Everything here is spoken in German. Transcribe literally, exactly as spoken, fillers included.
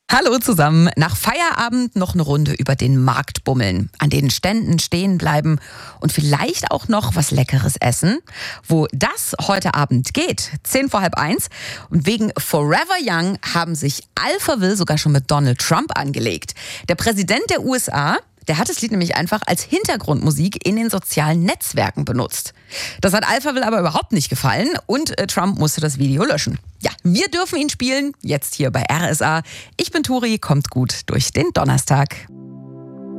Hallo zusammen. Nach Feierabend noch eine Runde über den Markt bummeln, an den Ständen stehen bleiben und vielleicht auch noch was Leckeres essen. Wo das heute Abend geht, zehn vor halb eins. Und wegen Forever Young haben sich Alphaville sogar schon mit Donald Trump angelegt. Der Präsident der U S A, der hat das Lied nämlich einfach als Hintergrundmusik in den sozialen Netzwerken benutzt. Das hat Alphaville aber überhaupt nicht gefallen und äh, Trump musste das Video löschen. Ja, wir dürfen ihn spielen, jetzt hier bei R S A. Ich bin Turi, kommt gut durch den Donnerstag.